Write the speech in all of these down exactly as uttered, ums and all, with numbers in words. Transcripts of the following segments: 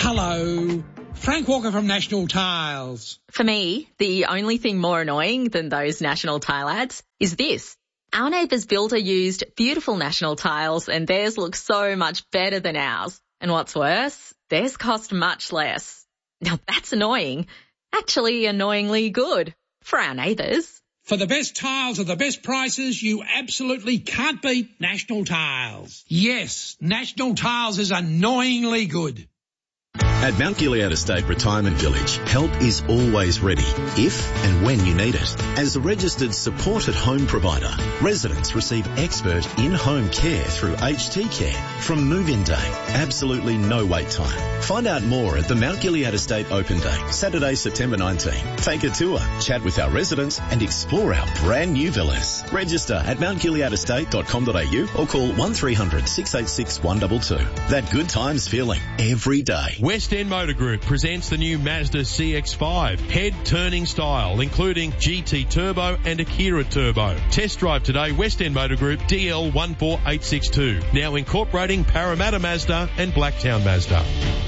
Hello. Frank Walker from National Tiles. For me, the only thing more annoying than those National Tile ads is this. Our neighbour's builder used beautiful National Tiles and theirs looks so much better than ours. And what's worse, theirs cost much less. Now that's annoying. Actually annoyingly good for our neighbours. For the best tiles at the best prices, you absolutely can't beat National Tiles. Yes, National Tiles is annoyingly good. At Mount Gilead Estate Retirement Village, help is always ready, if and when you need it. As a registered supported home provider, residents receive expert in-home care through H T Care from move-in day. Absolutely no wait time. Find out more at the Mount Gilead Estate Open Day, Saturday, September nineteenth. Take a tour, chat with our residents and explore our brand new villas. Register at mount gilead estate dot com dot a u or call one three hundred six eight six one two two. That good times feeling every day. West End Motor Group presents the new Mazda C X five. Head-turning style, including G T Turbo and Akira Turbo. Test drive today, West End Motor Group, D L one four eight six two. Now incorporating Parramatta Mazda and Blacktown Mazda.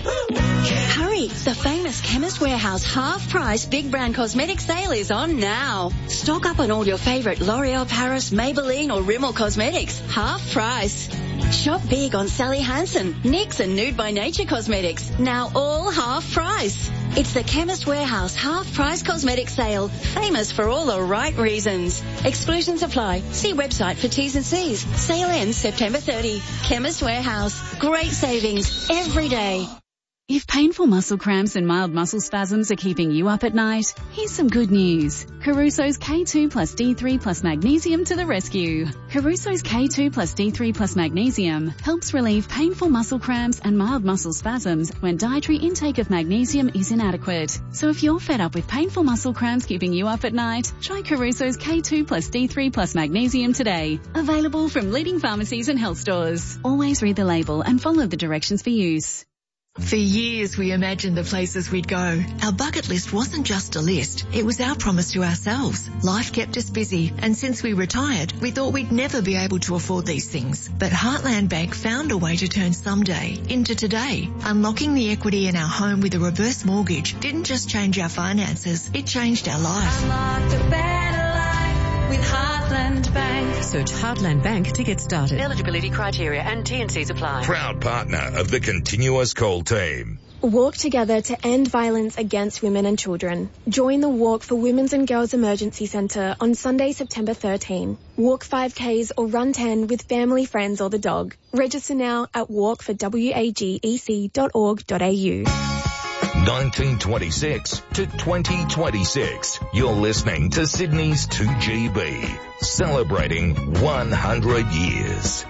Hurry! The famous Chemist Warehouse half-price big brand cosmetic sale is on now. Stock up on all your favourite L'Oreal Paris, Maybelline or Rimmel cosmetics. Half price. Shop big on Sally Hansen, NYX and Nude by Nature cosmetics. Now all half price. It's the Chemist Warehouse half-price cosmetic sale. Famous for all the right reasons. Exclusions apply. See website for T's and C's. Sale ends September thirtieth. Chemist Warehouse. Great savings every day. If painful muscle cramps and mild muscle spasms are keeping you up at night, here's some good news. Caruso's K two plus D three plus magnesium to the rescue. Caruso's K two plus D three plus magnesium helps relieve painful muscle cramps and mild muscle spasms when dietary intake of magnesium is inadequate. So if you're fed up with painful muscle cramps keeping you up at night, try Caruso's K two plus D three plus magnesium today. Available from leading pharmacies and health stores. Always read the label and follow the directions for use. For years we imagined the places we'd go. Our bucket list wasn't just a list, it was our promise to ourselves. Life kept us busy, and since we retired, we thought we'd never be able to afford these things. But Heartland Bank found a way to turn someday into today. Unlocking the equity in our home with a reverse mortgage didn't just change our finances, it changed our life. Unlock a better life with Heartland Bank. Search Heartland Bank to get started. Eligibility criteria and T and C's apply. Proud partner of the Continuous Call team. Walk together to end violence against women and children. Join the Walk for Women's and Girls Emergency Centre on Sunday, September thirteenth. Walk five Ks or run ten with family, friends or the dog. Register now at walk for wagec dot org dot a u. nineteen twenty-six to twenty twenty-six. You're listening to Sydney's two G B, celebrating one hundred years.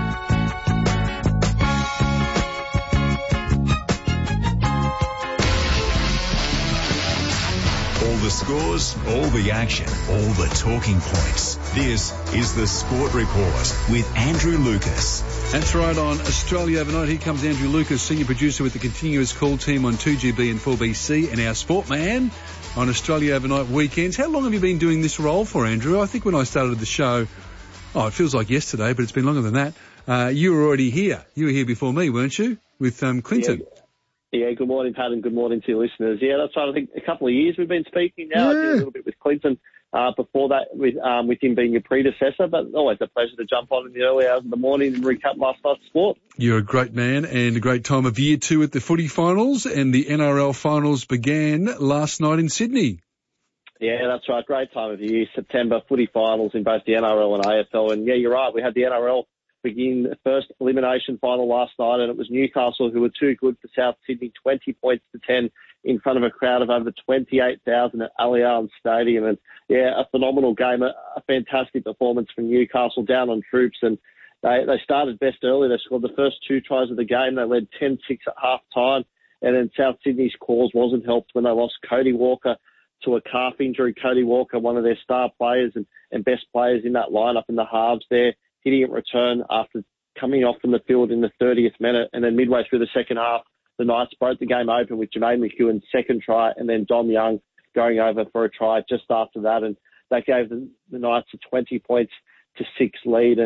All the scores, all the action, all the talking points. This is the Sport Report with Andrew Lucas. That's right, on Australia Overnight. Here comes Andrew Lucas, senior producer with the Continuous Call team on two G B and four B C, and our sport man on Australia Overnight weekends. How long have you been doing this role for, Andrew? I think when I started the show, oh, it feels like yesterday, but it's been longer than that. Uh, you were already here. You were here before me, weren't you, with um, Clinton? Yeah. Yeah, good morning, Pat, and good morning to your listeners. Yeah, that's right. I think a couple of years we've been speaking now. Yeah. I did a little bit with Clinton uh, before that, with um, with him being your predecessor, but always a pleasure to jump on in the early hours of the morning and recap last night's sport. You're a great man, and a great time of year too at the footy finals, and the N R L finals began last night in Sydney. Yeah, that's right. Great time of year. September footy finals in both the N R L and A F L, and yeah, you're right. We had the N R L begin the first elimination final last night, and it was Newcastle who were too good for South Sydney, twenty points to ten in front of a crowd of over twenty-eight thousand at Allianz Stadium. And yeah, a phenomenal game, a, a fantastic performance from Newcastle down on troops, and they, they started best early. They scored the first two tries of the game. They led ten six at half time, and then South Sydney's cause wasn't helped when they lost Cody Walker to a calf injury. Cody Walker, one of their star players and, and best players in that lineup in the halves there, hitting at return after coming off from the field in the thirtieth minute. And then midway through the second half, the Knights broke the game open with Jermaine McEwen's second try, and then Dom Young going over for a try just after that. And that gave the, the Knights a twenty points to six lead. And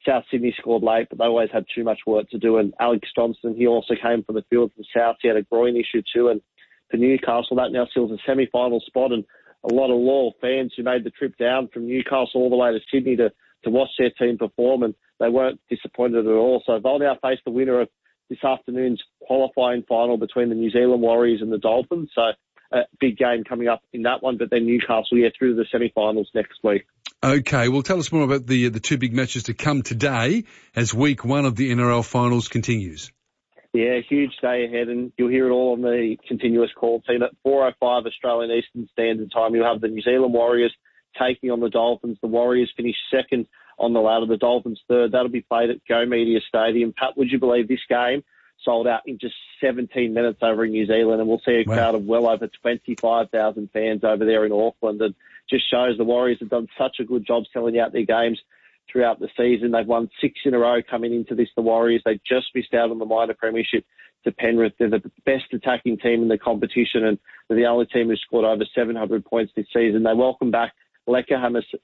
South Sydney scored late, but they always had too much work to do. And Alex Johnston, he also came from the field from South. He had a groin issue too. And for Newcastle, that now seals a semi-final spot. And a lot of loyal fans who made the trip down from Newcastle all the way to Sydney to, to watch their team perform, and they weren't disappointed at all. So they'll now face the winner of this afternoon's qualifying final between the New Zealand Warriors and the Dolphins. So a big game coming up in that one, but then Newcastle, yeah, through to the semi-finals next week. Okay, well, tell us more about the the two big matches to come today as week one of the N R L finals continues. Yeah, huge day ahead, and you'll hear it all on the continuous call team. At four oh five Australian Eastern Standard Time, you'll have the New Zealand Warriors taking on the Dolphins. The Warriors finish second on the ladder, the Dolphins third. That'll be played at Go Media Stadium. Pat, would you believe this game sold out in just seventeen minutes over in New Zealand, and we'll see a Wow. crowd of well over twenty-five thousand fans over there in Auckland. And just shows the Warriors have done such a good job selling out their games throughout the season. They've won six in a row coming into this, the Warriors. They just missed out on the minor premiership to Penrith. They're the best attacking team in the competition, and they're the only team who's scored over seven hundred points this season. They welcome back Leka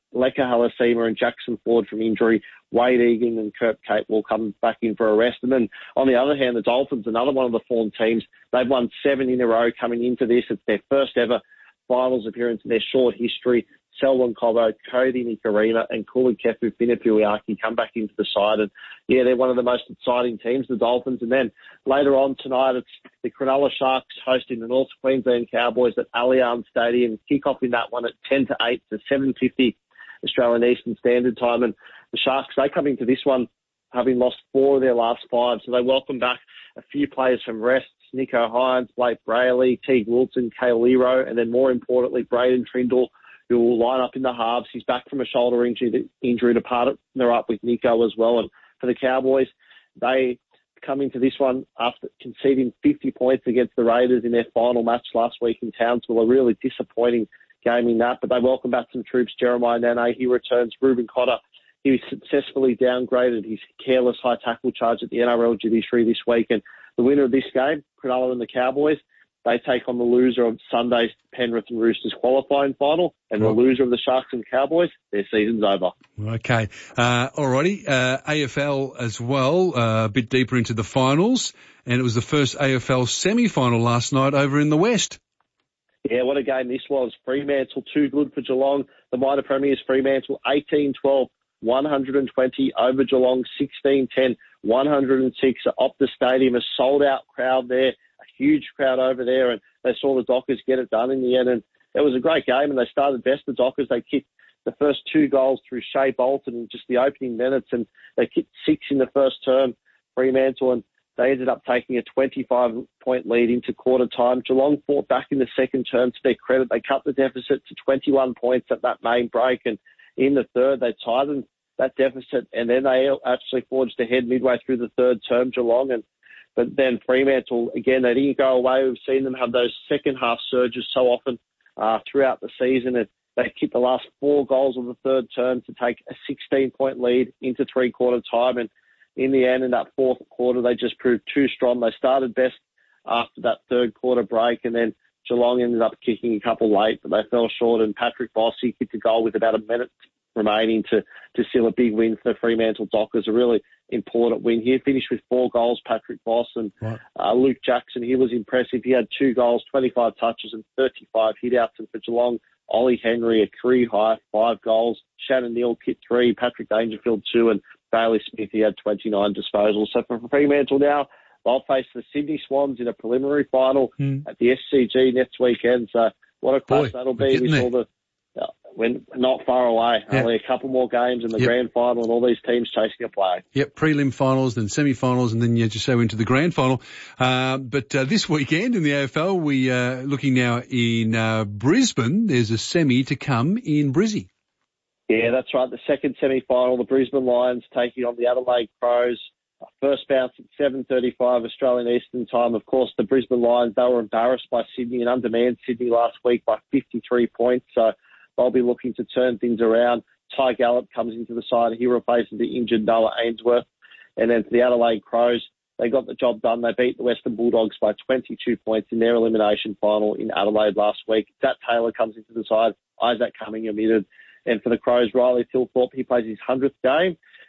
Halasima and Jackson Ford from injury. Wade Egan and Kurt Cape will come back in for a rest. And then on the other hand, the Dolphins, another one of the form teams, they've won seven in a row coming into this. It's their first ever finals appearance in their short history. Selwyn Cobbo, Cody Nikarima and Kuli Kefu Finapuiaki come back into the side. And, yeah, they're one of the most exciting teams, the Dolphins. And then later on tonight, it's the Cronulla Sharks hosting the North Queensland Cowboys at Allianz Stadium. Kick off in that one at ten to eight to seven fifty Australian Eastern Standard Time. And the Sharks, they come into this one having lost four of their last five. So they welcome back a few players from rest. Nico Hines, Blake Brayley, Teague Wilson, Cale Lero, and then more importantly, Braden Trindle, who will line up in the halves. He's back from a shoulder injury, injury to partner up with Nico as well. And for the Cowboys, they come into this one after conceding fifty points against the Raiders in their final match last week in Townsville. A really disappointing game in that, but they welcome back some troops. Jeremiah Nene, he returns. Ruben Cotter, he successfully downgraded his careless high tackle charge at the N R L judiciary this week. And the winner of this game, Cronulla and the Cowboys, they take on the loser of Sunday's Penrith and Roosters qualifying final, and the loser of the Sharks and Cowboys, their season's over. Okay. Uh, alrighty. Uh, A F L as well, uh, a bit deeper into the finals, and it was the first A F L semi-final last night over in the West. Yeah, what a game this was. Fremantle, too good for Geelong. The minor premiers, Fremantle, eighteen twelve, one hundred twenty over Geelong, sixteen ten, one hundred six. Optus Stadium, a sold-out crowd there. Huge crowd over there, and they saw the Dockers get it done in the end. And it was a great game, and they started best, the Dockers. They kicked the first two goals through Shea Bolton in just the opening minutes, and they kicked six in the first term, Fremantle, and they ended up taking a twenty-five point lead into quarter time. Geelong fought back in the second term. To their credit, they cut the deficit to twenty-one points at that main break, and in the third, they tightened that deficit, and then they actually forged ahead midway through the third term, Geelong, and but then Fremantle, again, they didn't go away. We've seen them have those second-half surges so often uh, throughout the season. And they kicked the last four goals of the third term to take a sixteen point lead into three-quarter time. And in the end, in that fourth quarter, they just proved too strong. They started best after that third-quarter break, and then Geelong ended up kicking a couple late, but they fell short. And Patrick Voss, he kicked a goal with about a minute remaining to, to seal a big win for the Fremantle Dockers, a really important win here. Finished with four goals, Patrick Voss, and right. uh, Luke Jackson, he was impressive. He had two goals, twenty-five touches and thirty-five hit-outs. And for Geelong, Ollie Henry, a career high, five goals. Shannon Neal hit three, Patrick Dangerfield two, and Bailey Smith, he had twenty-nine disposals. So for Fremantle now, they'll face the Sydney Swans in a preliminary final hmm. at the S C G next weekend. So what a clash that'll be with all the... Uh, we're not far away. Yeah. Only a couple more games in the yep. grand final and all these teams chasing a play. Yep, prelim finals, then semi-finals, and then you just go into the grand final. Uh, but uh, this weekend in the A F L, we are uh, looking now in uh, Brisbane. There's a semi to come in Brizzy. Yeah, that's right. The second semi-final, the Brisbane Lions taking on the Adelaide Crows. First bounce at seven thirty-five Australian Eastern Time. Of course, the Brisbane Lions, they were embarrassed by Sydney and undermanned Sydney last week by fifty-three points. So they'll be looking to turn things around. Ty Gallup comes into the side. He replaces the injured Noah Ainsworth. And then for the Adelaide Crows, they got the job done. They beat the Western Bulldogs by twenty-two points in their elimination final in Adelaide last week. Zach Taylor comes into the side. Isaac Cumming omitted. And for the Crows, Riley Thilthorpe, he plays his hundredth game.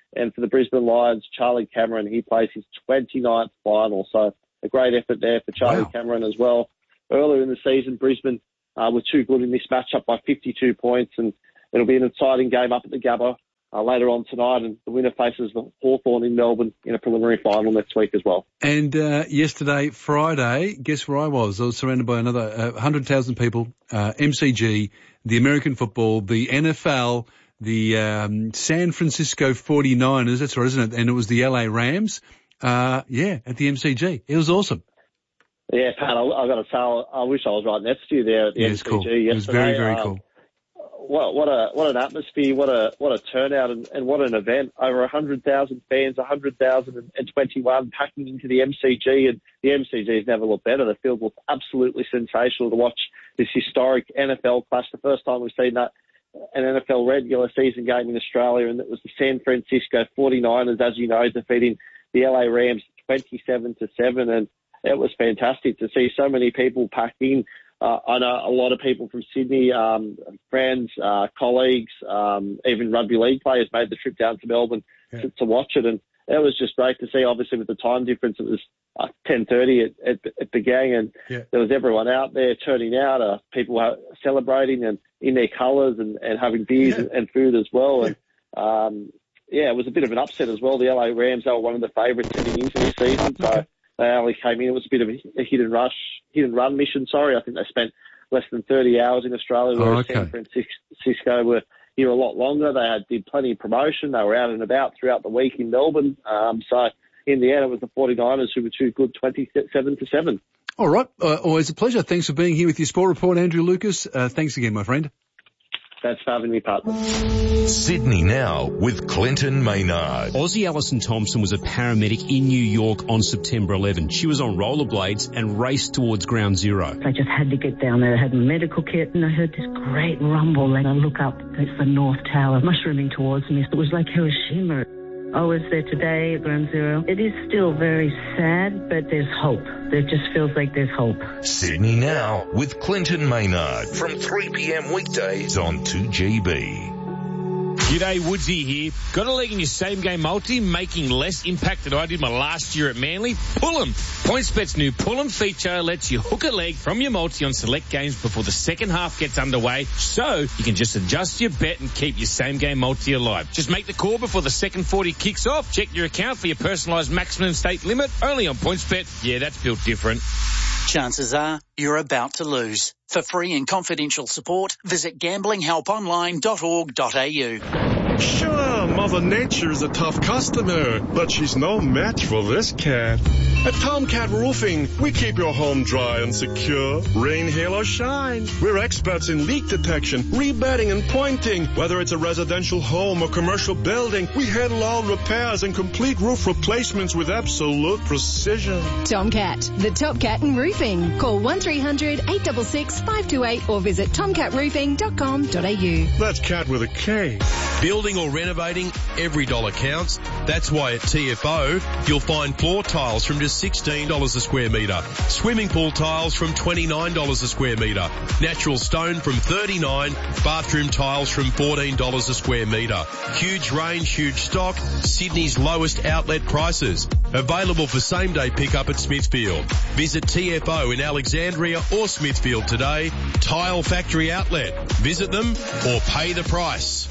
And for the Brisbane Lions, Charlie Cameron, he plays his twenty-ninth final. So a great effort there for Charlie wow. Cameron as well. Earlier in the season, Brisbane uh, were too good in this matchup by fifty-two points, and it'll be an exciting game up at the Gabba uh, later on tonight, and the winner faces the Hawthorn in Melbourne in a preliminary final next week as well. And uh, yesterday, Friday, guess where I was? I was surrounded by another uh, one hundred thousand people, uh, M C G, the American football, the N F L, the um, San Francisco forty-niners, that's right, isn't it? And it was the L A Rams, uh, yeah, at the M C G. It was awesome. Yeah, Pat, I, I got to say, I wish I was right next to you there at the yeah, M C G cool. yesterday. It was very, very um, cool. What, what a what an atmosphere, what a what a turnout, and, and what an event. Over one hundred thousand fans, one hundred thousand twenty-one packing into the M C G, and the M C G has never looked better. The field looked absolutely sensational to watch this historic N F L clash. The first time we've seen that, an N F L regular season game in Australia, and it was the San Francisco forty-niners, as you know, defeating the L A Rams twenty-seven to seven, and it was fantastic to see so many people pack in. Uh, I know a lot of people from Sydney, um, friends, uh, colleagues, um, even rugby league players made the trip down to Melbourne yeah. to, to watch it, and it was just great to see. Obviously, with the time difference, it was uh, ten thirty it, it, it began, and yeah. there was everyone out there turning out, uh, people were celebrating and in their colours and, and having beers yeah. and, and food as well. And um, yeah, it was a bit of an upset as well. The L A Rams, they were one of the favourites heading into this season, so. Okay. They only came in. It was a bit of a, a hit and rush, hit and run mission. Sorry, I think they spent less than thirty hours in Australia, whereas oh, okay. San Francisco were here a lot longer. They had did plenty of promotion. They were out and about throughout the week in Melbourne. Um, so in the end, it was the forty-niners who were too good, twenty-seven to seven. All right, uh, always a pleasure. Thanks for being here with your Sport Report, Andrew Lucas. Uh, thanks again, my friend. Thanks for having me, Pat. Sydney Now with Clinton Maynard. Aussie Alison Thompson was a paramedic in New York on September eleventh. She was on rollerblades and raced towards ground zero. I just had to get down there. I had my medical kit and I heard this great rumble, and I look up. It's the North Tower mushrooming towards me. It was like Hiroshima. I was there today at Ground Zero. It is still very sad, but there's hope. It just feels like there's hope. Sydney Now with Clinton Maynard from three p.m. weekdays on two G B. G'day, Woodsy here. Got a leg in your same-game multi, making less impact than I did my last year at Manly? Pull 'em. PointsBet's new Pull 'em feature lets you hook a leg from your multi on select games before the second half gets underway, so you can just adjust your bet and keep your same-game multi alive. Just make the call before the second forty kicks off. Check your account for your personalised maximum stake limit. Only on PointsBet. Yeah, that's built different. Chances are you're about to lose. For free and confidential support, visit gambling help online dot org dot a u. Sure, Mother Nature's a tough customer, but she's no match for this cat. At Tomcat Roofing, we keep your home dry and secure, rain, hail, or shine. We're experts in leak detection, rebedding, and pointing. Whether it's a residential home or commercial building, we handle all repairs and complete roof replacements with absolute precision. Tomcat, the top cat in roofing. Call one three hundred eight six six five two eight or visit tomcat roofing dot com dot a u. That's cat with a K. Building or renovating, every dollar counts. That's why at T F O, you'll find floor tiles from just sixteen dollars a square metre, swimming pool tiles from twenty-nine dollars a square metre, natural stone from thirty-nine dollars, bathroom tiles from fourteen dollars a square metre. Huge range, huge stock, Sydney's lowest outlet prices. Available for same-day pickup at Smithfield. Visit T F O in Alexandria or Smithfield today. Tile Factory Outlet. Visit them or pay the price.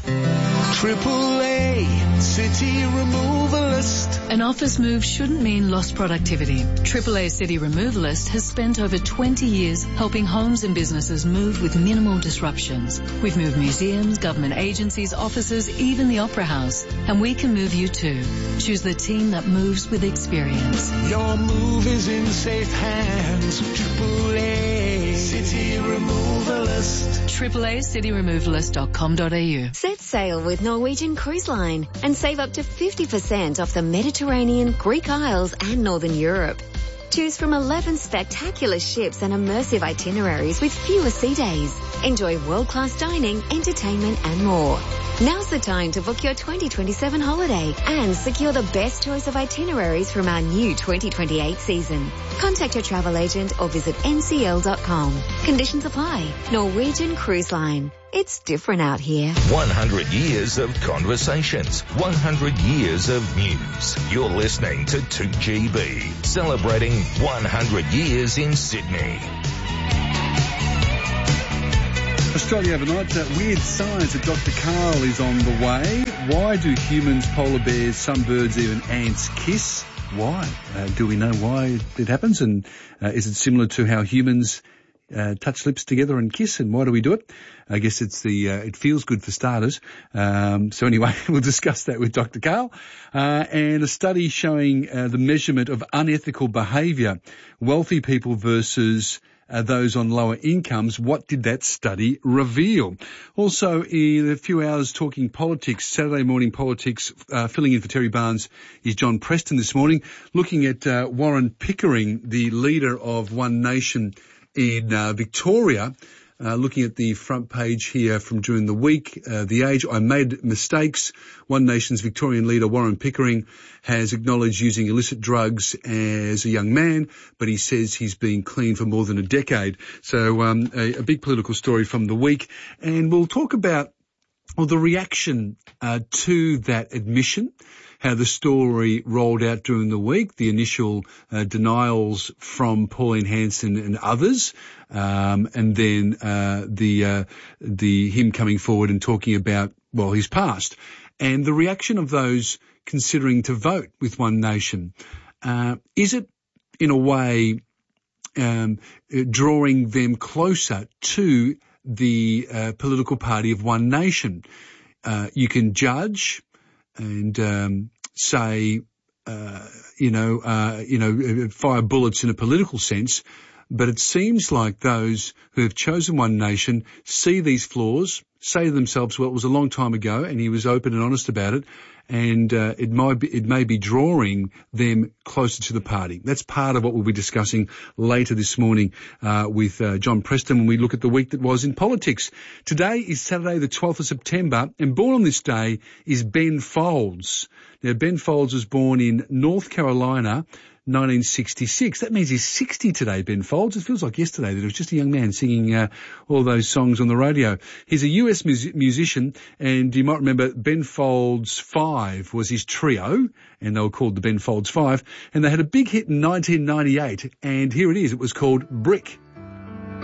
Triple A City Removalist. An office move shouldn't mean lost productivity. Triple A City Removalist has spent over twenty years helping homes and businesses move with minimal disruptions. We've moved museums, government agencies, offices, even the Opera House. And we can move you too. Choose the team that moves with experience. Your move is in safe hands. Triple A City Removalist. Triple A City Removalist dot com dot a u. Set sail with Norwegian Cruise Line and save up to fifty percent off the Mediterranean, Greek Isles and Northern Europe. Choose from eleven spectacular ships and immersive itineraries with fewer sea days. Enjoy world-class dining, entertainment and more. Now's the time to book your twenty twenty-seven holiday and secure the best choice of itineraries from our new twenty twenty-eight season. Contact your travel agent or visit N C L dot com. Conditions apply. Norwegian Cruise Line. It's different out here. one hundred years of conversations, one hundred years of news. You're listening to two G B, celebrating one hundred years in Sydney. Australia overnight, uh, weird science that Doctor Karl is on the way. Why do humans, polar bears, some birds, even ants kiss? Why? Uh, do we know why it happens? And uh, is it similar to how humans uh, touch lips together and kiss? And why do we do it? I guess it's the, uh, it feels good for starters. Um, so anyway, we'll discuss that with Doctor Karl. Uh, and a study showing uh, the measurement of unethical behaviour, wealthy people versus Uh, those on lower incomes. What did that study reveal? Also, in a few hours talking politics, Saturday morning politics, uh, filling in for Terry Barnes is John Preston this morning, looking at uh, Warren Pickering, the leader of One Nation in uh, Victoria. Uh, looking at the front page here from during the week, uh, The Age, I made mistakes. One Nation's Victorian leader, Warren Pickering, has acknowledged using illicit drugs as a young man, but he says he's been clean for more than a decade. So um, a, a big political story from the week. And we'll talk about well, the reaction uh, to that admission, how the story rolled out during the week, the initial uh, denials from Pauline Hanson and others, um, and then uh, the uh, the him coming forward and talking about, well, his past, and the reaction of those considering to vote with One Nation. Uh, is it, in a way, um, drawing them closer to the uh, political party of One Nation? Uh, you can judge and um, say, uh, you know, uh, you know, fire bullets in a political sense, but it seems like those who have chosen One Nation see these flaws, say to themselves, well, it was a long time ago, and he was open and honest about it, and uh, it might be, it may be drawing them closer to the party. That's part of what we'll be discussing later this morning uh, with uh, John Preston when we look at the week that was in politics. Today is Saturday, the twelfth of September, and born on this day is Ben Folds. Now, Ben Folds was born in North Carolina, nineteen sixty-six. That means he's sixty today, Ben Folds. It feels like yesterday that he was just a young man singing uh, all those songs on the radio. He's a U S mus- musician, and you might remember Ben Folds Five was his trio, and they were called the Ben Folds Five, and they had a big hit in nineteen ninety-eight, and here it is. It was called Brick.